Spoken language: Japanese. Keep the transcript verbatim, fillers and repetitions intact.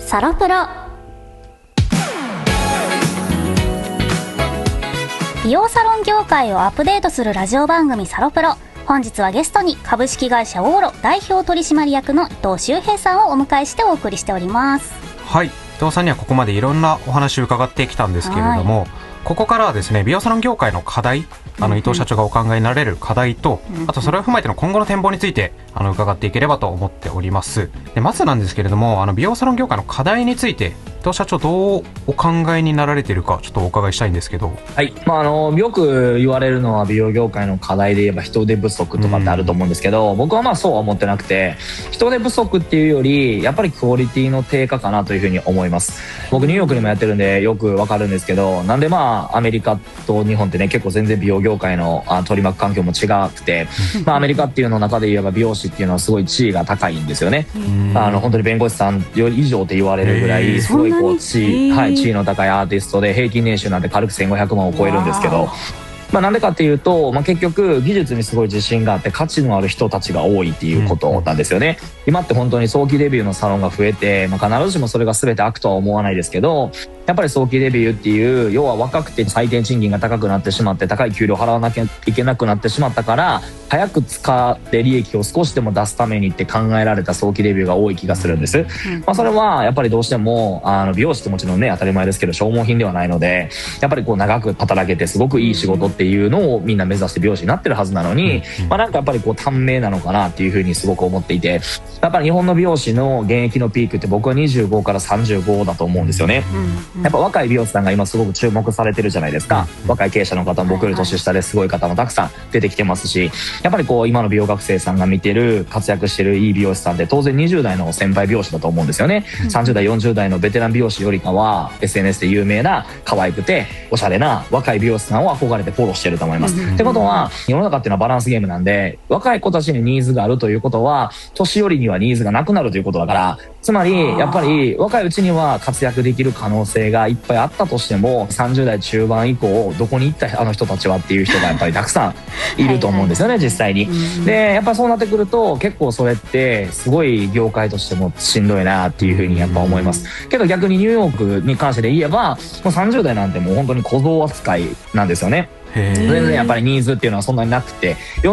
サロプロ。美容サロン業界をアップデートするラジオ番組サロプロ。本日はゲストに株式会社オーロ代表取締役の伊藤修平さんをお迎えしてお送りしております。 はい、伊藤さんにはここまでいろんなお話を伺ってきたんですけれども、ここからはですね、美容サロン業界の課題、あの伊藤社長がお考えになられる課題と、あとそれを踏まえての今後の展望についてあの伺っていければと思っております。でまずなんですけれども、あの美容サロン業界の課題について伊藤社長どうお考えになられているかちょっとお伺いしたいんですけど。 はい、まあ、あのよく言われるのは美容業界の課題で言えば人手不足とかってあると思うんですけど、僕はまあそうは思ってなくて、人手不足っていうよりやっぱりクオリティの低下かなというふうに思います。僕ニューヨークにもやってるんでよくわかるんですけど、なんでまあアメリカと日本ってね結構全然美容業界の取り巻く環境も違くて、まあ、アメリカっていうの中で言えば美容師っていうのはすごい地位が高いんですよね。あの本当に弁護士さんより以上って言われるぐらいすごいこう地位、はい、地位の高いアーティストで平均年収なんて軽くせんごひゃくまんを超えるんですけど、まあ、なんでかっていうと、まあ、結局技術にすごい自信があって価値のある人たちが多いっていうことなんですよね。今って本当に早期デビューのサロンが増えて、まあ、必ずしもそれが全て悪とは思わないですけど、やっぱり早期デビューっていう要は若くて最低賃金が高くなってしまって高い給料払わなきゃいけなくなってしまったから、早く使って利益を少しでも出すためにって考えられた早期デビューが多い気がするんです。まあ、それはやっぱりどうしてもあの美容師ってもちろんね当たり前ですけど消耗品ではないので、やっぱりこう長く働けてすごくいい仕事っていうのをみんな目指して美容師になってるはずなのに、まあ、なんかやっぱりこう短命なのかなっていうふうにすごく思っていて、やっぱり日本の美容師の現役のピークって僕はにじゅうごからさんじゅうごだと思うんですよね。やっぱ若い美容師さんが今すごく注目されてるじゃないですか。若い経営者の方も僕より年下ですごい方もたくさん出てきてますし、やっぱりこう今の美容学生さんが見てる活躍してるいい美容師さんって当然にじゅう代の先輩美容師だと思うんですよね。さんじゅう代よんじゅう代のベテラン美容師よりかは エスエヌエス で有名な可愛くておしゃれな若い美容師さんを憧れてフォローしてると思います。ってことは世の中っていうのはバランスゲームなんで、若い子たちにニーズがあるということは年寄りにはニーズがなくなるということだから、つまりやっぱり若いうちには活躍できる可能性がいっぱいあったとしても、さんじゅう代中盤以降どこに行ったあの人たちはっていう人がやっぱりたくさんいると思うんですよね、実際に。でやっぱりそうなってくると結構それってすごい業界としてもしんどいなっていうふうにやっぱ思いますけど、逆にニューヨークに関してで言えばもうさんじゅう代なんてもう本当に小僧扱いなんですよね。全然やっぱりニーズっていうのはそんなになくて、